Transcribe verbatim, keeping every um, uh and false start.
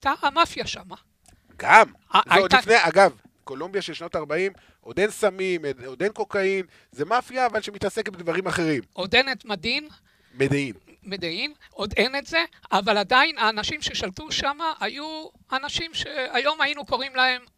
הייתה המאפיה שמה. גם. ה- זה עוד הייתה- לפני, אגב, קולומביה של שנות ארבעים, עוד אין סמים, עוד אין קוקאין, זה מאפיה, אבל שמתעסקת בדברים אחרים. עוד אין את מדין, מדעין. מדעין, עוד אין את זה, אבל עדיין האנשים ששלטו שם היו אנשים שהיום היינו קוראים להם